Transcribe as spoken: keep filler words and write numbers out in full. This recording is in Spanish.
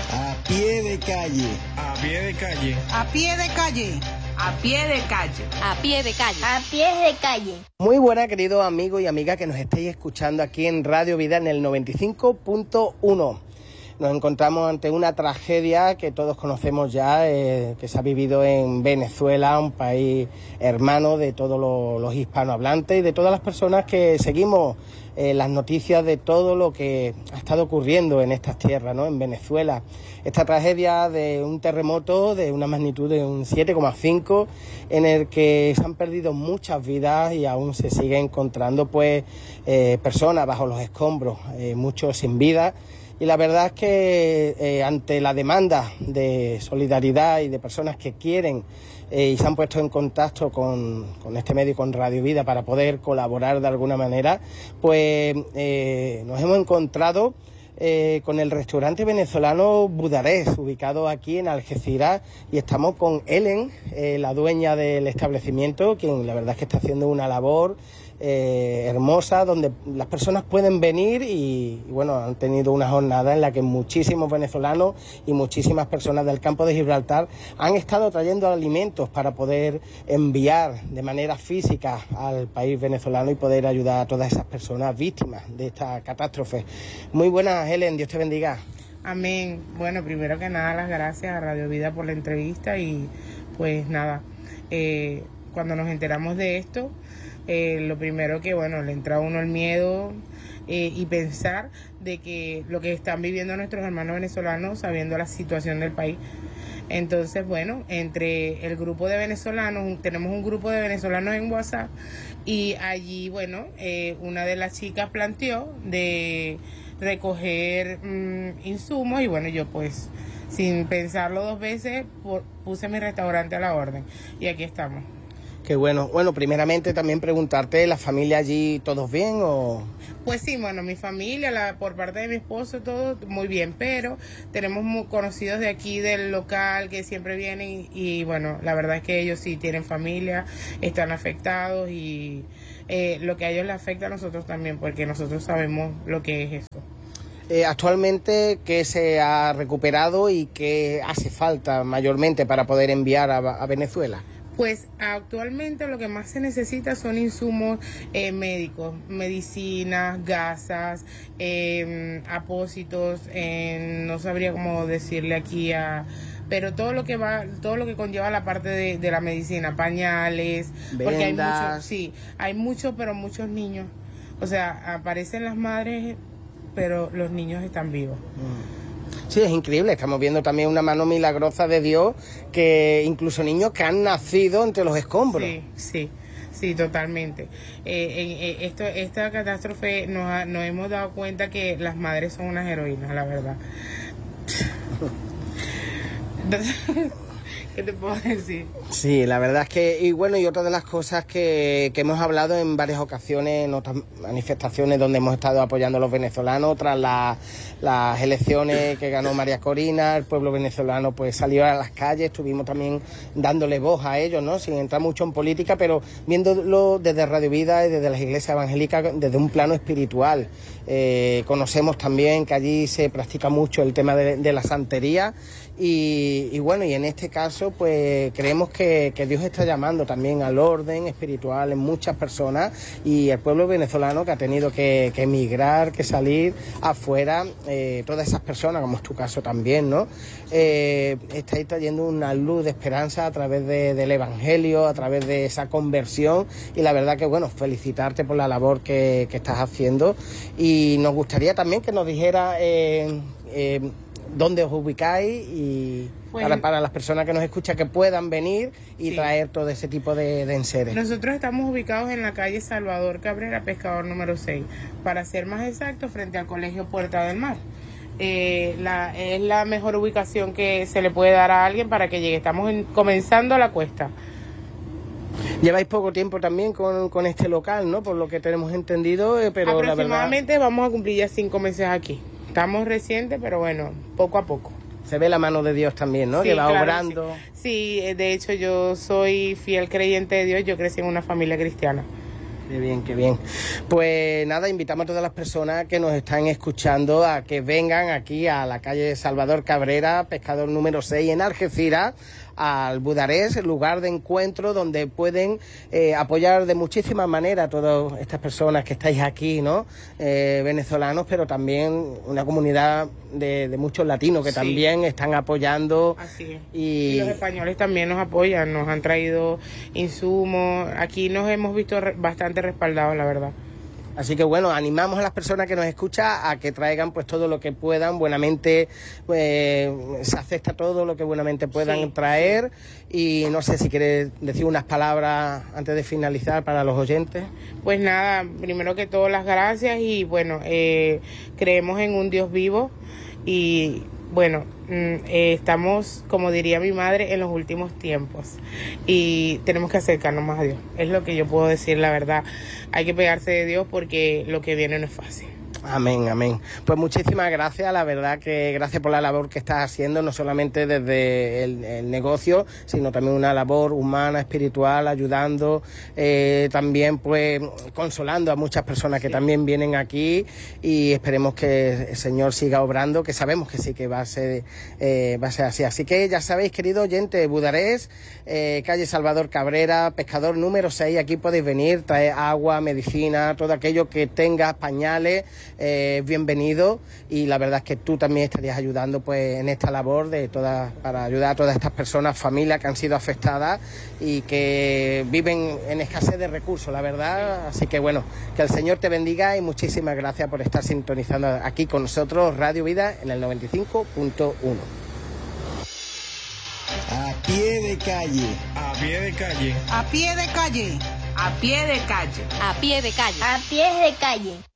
A pie de calle. A pie de calle. A pie de calle. A pie de calle. A pie de calle. A pie de calle. Muy buenas, queridos amigos y amigas que nos estéis escuchando aquí en Radio Vida en el noventa y cinco punto uno. Nos encontramos ante una tragedia que todos conocemos ya, eh, que se ha vivido en Venezuela, un país hermano de todos los, los hispanohablantes y de todas las personas que seguimos eh, las noticias de todo lo que ha estado ocurriendo en estas tierras, ¿no? En Venezuela. Esta tragedia de un terremoto de una magnitud de un siete coma cinco, en el que se han perdido muchas vidas y aún se sigue encontrando pues eh, personas bajo los escombros, eh, muchos sin vida. Y la verdad es que eh, ante la demanda de solidaridad y de personas que quieren eh, y se han puesto en contacto con, con este medio, con Radio Vida, para poder colaborar de alguna manera, pues eh, nos hemos encontrado eh, con el restaurante venezolano Budarés, ubicado aquí en Algeciras, y estamos con Helen, eh, la dueña del establecimiento, quien la verdad es que está haciendo una labor Eh, hermosa, donde las personas pueden venir y, y bueno, han tenido una jornada en la que muchísimos venezolanos y muchísimas personas del campo de Gibraltar han estado trayendo alimentos para poder enviar de manera física al país venezolano y poder ayudar a todas esas personas víctimas de esta catástrofe. Muy buenas, Helen, Dios te bendiga. Amén. Bueno, primero que nada, las gracias a Radio Vida por la entrevista y pues nada, eh, cuando nos enteramos de esto, Eh, lo primero que, bueno, le entra a uno el miedo eh, y pensar de que lo que están viviendo nuestros hermanos venezolanos, sabiendo la situación del país. Entonces, bueno, entre el grupo de venezolanos, tenemos un grupo de venezolanos en WhatsApp y allí, bueno, eh, una de las chicas planteó de recoger mmm, insumos y bueno, yo pues, sin pensarlo dos veces, por, puse mi restaurante a la orden y aquí estamos. Qué bueno. Bueno, primeramente también preguntarte, ¿la familia allí todos bien o...? Pues sí, bueno, mi familia, la, por parte de mi esposo, todo muy bien, pero tenemos muy conocidos de aquí del local que siempre vienen y, y bueno, la verdad es que ellos sí tienen familia, están afectados y eh, lo que a ellos les afecta a nosotros también, porque nosotros sabemos lo que es eso. Eh, actualmente, ¿qué se ha recuperado y qué hace falta mayormente para poder enviar a, a Venezuela? Pues actualmente lo que más se necesita son insumos eh, médicos, medicinas, gasas, eh, apósitos, eh, no sabría cómo decirle aquí a... pero todo lo que va, todo lo que conlleva la parte de, de la medicina, pañales, vendas. Porque hay muchos, sí, hay muchos, pero muchos niños. O sea, aparecen las madres, pero los niños están vivos. Mm. Sí, es increíble, estamos viendo también una mano milagrosa de Dios, que incluso niños que han nacido entre los escombros. Sí, sí, sí, totalmente. Eh, eh, esto, esta catástrofe nos, ha, nos hemos dado cuenta que las madres son unas heroínas, la verdad. ¿Qué te puedo decir? Sí, la verdad es que, y bueno, y otra de las cosas que, que hemos hablado en varias ocasiones, en otras manifestaciones donde hemos estado apoyando a los venezolanos, tras la, las elecciones que ganó María Corina, el pueblo venezolano pues salió a las calles, estuvimos también dándole voz a ellos, ¿no? Sin entrar mucho en política, pero viéndolo desde Radio Vida y desde las iglesias evangélicas, desde un plano espiritual. Eh, conocemos también que allí se practica mucho el tema de, de la santería. Y, y bueno, y en este caso pues creemos que, que Dios está llamando también al orden espiritual en muchas personas, y el pueblo venezolano que ha tenido que, que emigrar, que salir afuera, eh, todas esas personas, como es tu caso también, ¿no? Eh, estáis trayendo una luz de esperanza a través de, del Evangelio, a través de esa conversión, y la verdad que bueno, felicitarte por la labor que, que estás haciendo, y nos gustaría también que nos dijera eh, eh, dónde os ubicáis y pues, para, para las personas que nos escuchan que puedan venir y sí, traer todo ese tipo de, de enseres. Nosotros estamos ubicados en la calle Salvador Cabrera, Pescador número seis, para ser más exacto, frente al Colegio Puerta del Mar. Eh, la, es la mejor ubicación que se le puede dar a alguien para que llegue. Estamos en, comenzando la cuesta. Lleváis poco tiempo también con, con este local, ¿no? Por lo que tenemos entendido, eh, pero aproximadamente la verdad... vamos a cumplir ya cinco meses aquí. Estamos recientes, pero bueno, poco a poco. Se ve la mano de Dios también, ¿no? Sí, que va claro, obrando. Sí. sí, de hecho yo soy fiel creyente de Dios, yo crecí en una familia cristiana. Qué bien, qué bien. Pues nada, invitamos a todas las personas que nos están escuchando a que vengan aquí a la calle Salvador Cabrera, pescador número seis en Algeciras, al Budarés, lugar de encuentro donde pueden eh, apoyar de muchísimas maneras a todas estas personas que estáis aquí, ¿no? Eh, venezolanos, pero también una comunidad de, de muchos latinos que sí. también están apoyando. Así es. Y... y los españoles también nos apoyan, nos han traído insumos. Aquí nos hemos visto re- bastante respaldados, la verdad. Así que bueno, animamos a las personas que nos escuchan a que traigan pues todo lo que puedan, buenamente eh, se acepta todo lo que buenamente puedan sí, traer sí. Y no sé si quieres decir unas palabras antes de finalizar para los oyentes. Pues nada, primero que todo las gracias y bueno, eh, creemos en un Dios vivo y bueno, eh, estamos, como diría mi madre, en los últimos tiempos y tenemos que acercarnos más a Dios. Es lo que yo puedo decir, la verdad. Hay que pegarse de Dios porque lo que viene no es fácil. Amén, amén. Pues muchísimas gracias, la verdad que gracias por la labor que estás haciendo, no solamente desde el, el negocio, sino también una labor humana, espiritual, ayudando, eh, también pues consolando a muchas personas que sí. también vienen aquí y esperemos que el Señor siga obrando, que sabemos que sí que va a ser, eh, va a ser así. Así que ya sabéis, querido oyente, Budarés, eh, calle Salvador Cabrera, pescador número seis, aquí podéis venir, traer agua, medicina, todo aquello que tengas, pañales, Eh, bienvenido y la verdad es que tú también estarías ayudando pues en esta labor de todas para ayudar a todas estas personas, familias que han sido afectadas y que viven en escasez de recursos, la verdad. Así que bueno, que el Señor te bendiga y muchísimas gracias por estar sintonizando aquí con nosotros Radio Vida en el noventa y cinco punto uno. A pie de calle. A pie de calle. A pie de calle. A pie de calle. A pie de calle. A pie de calle.